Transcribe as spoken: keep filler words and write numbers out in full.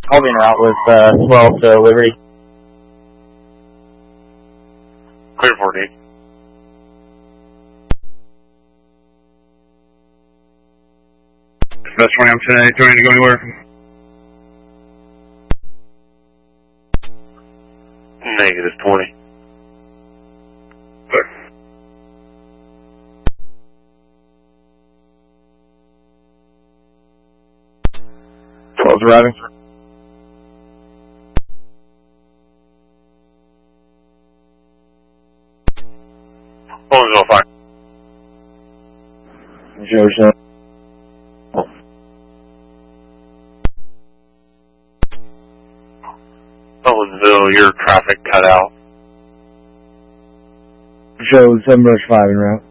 I'll be en route with uh, twelve to Liberty. Clear fourteen. That's twenty, I'm ten eight, trying to go anywhere. Negative twenty. Clear. twelve's arriving. Owensville fire. Joseph. Owensville, your traffic cut out. Joe, seven brush five en route.